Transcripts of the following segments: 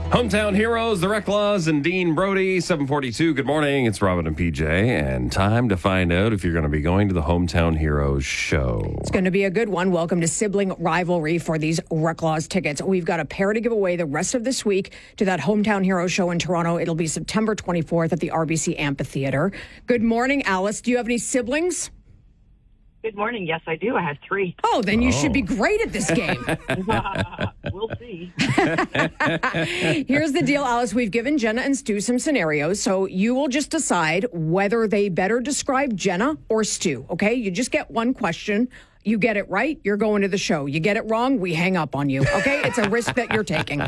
Hometown Heroes, the Reclaws, and Dean Brody, 742. Good morning. It's Robin and PJ, and time to find out if you're going to be going to the Hometown Heroes show. It's going to be a good one. Welcome to Sibling Rivalry for these Reclaws tickets. We've got a pair to give away the rest of this week to that Hometown Heroes show in Toronto. It'll be September 24th at the RBC Amphitheater. Good morning, Alice. Do you have any siblings? Good morning. Yes, I do. I have 3. Oh, then you should be great at this game. We'll see. Here's the deal, Alice. We've given Jenna and Stu some scenarios, so you will just decide whether they better describe Jenna or Stu, okay? You just get one question. You get it right, you're going to the show. You get it wrong, we hang up on you, okay? It's a risk that you're taking.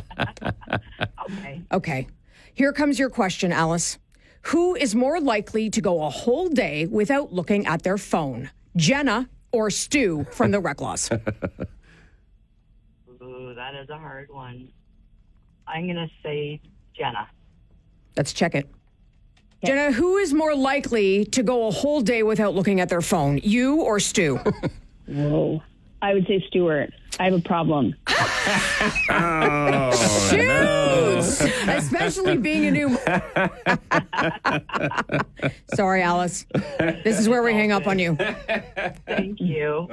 Okay. Here comes your question, Alice. Who is more likely to go a whole day without looking at their phone? Jenna or Stu from the Reclaws? Ooh, that is a hard one. I'm going to say Jenna. Let's check it. Jenna, who is more likely to go a whole day without looking at their phone? You or Stu? Whoa. I would say Stuart. I have a problem. Shoots! Especially being a new... Sorry, Alice. This is where we hang up on you. Thank you.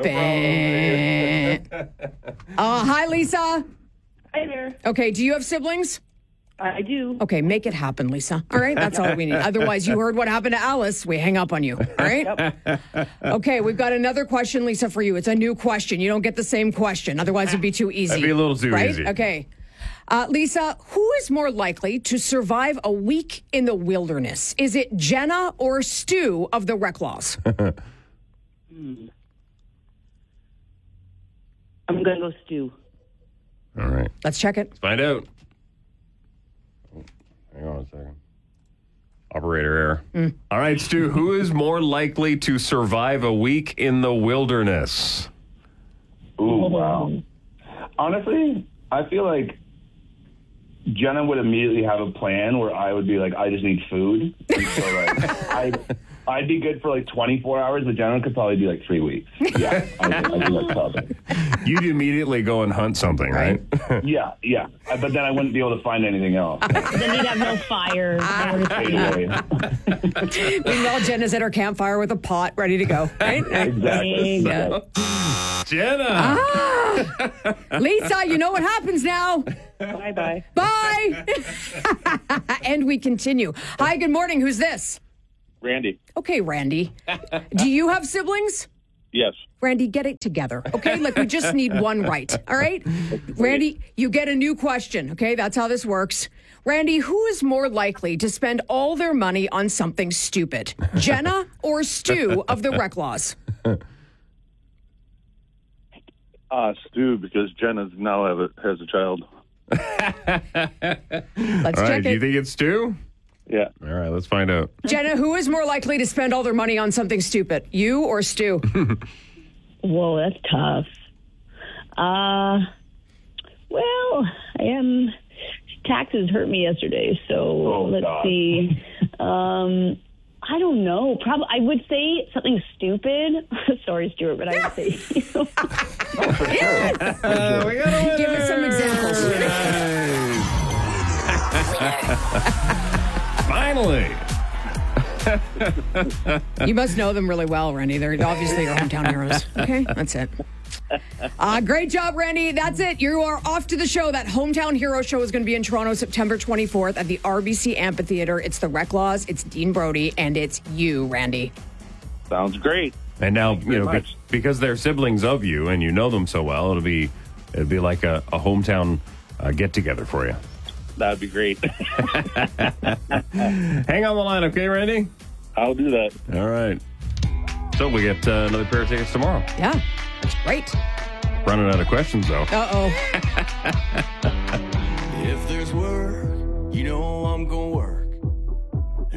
Hi, Lisa. Hi there. Okay, do you have siblings? I do. Okay, make it happen, Lisa. All right, that's all we need. Otherwise, you heard what happened to Alice. We hang up on you. All right? Yep. Okay, we've got another question, Lisa, for you. It's a new question. You don't get the same question. Otherwise, it'd be too easy. That'd be a little too easy. Okay. Lisa, who is more likely to survive a week in the wilderness? Is it Jenna or Stu of the Reclaws? I'm going to go Stu. All right. Let's check it. Let's find out. Hang on a second. Operator error. All right, Stu, who is more likely to survive a week in the wilderness? Ooh, wow. Honestly, I feel like Jenna would immediately have a plan where I would be like, I just need food. And so, like, I'd be good for like 24 hours, but Jenna could probably be like 3 weeks. Yeah, I think that's probably. You'd immediately go and hunt something, right? Yeah. But then I wouldn't be able to find anything else. Then you'd have no fire. Anyway. Meanwhile, Jenna's at her campfire with a pot ready to go. Right? Exactly. Jenna! Lisa, you know what happens now. Bye-bye. Bye. And we continue. Hi, good morning. Who's this? Randy. Okay, Randy. Do you have siblings? Yes. Randy, get it together, okay? Like, we just need one right, all right? Randy, you get a new question, okay? That's how this works. Randy, who is more likely to spend all their money on something stupid? Jenna or Stu of the Reclaws? Stu, because Jenna now has a child. Let's All check right, it. do you think it's Stu? Yeah. All right, let's find out. Jenna, who is more likely to spend all their money on something stupid? You or Stu? Whoa, that's tough. Well, taxes hurt me yesterday, so let's see. I don't know. Probably, I would say something stupid. Sorry, Stuart, but I would say. We got a Give us some examples. Finally. You must know them really well, Randy. They're obviously your hometown heroes. Okay, that's it. Great job, Randy. That's it. You are off to the show. That Hometown Hero show is going to be in Toronto September 24th at the RBC Amphitheater. It's the Reclaws, it's Dean Brody, and it's you, Randy. Sounds great. And now, very much. because they're siblings of you and you know them so well, it'll be like a hometown get-together for you. That'd be great. Hang on the line, okay, Randy? I'll do that. All right. So we get another pair of tickets tomorrow. Yeah, that's great. Running out of questions, though. Uh-oh. If there's work, you know I'm gonna work.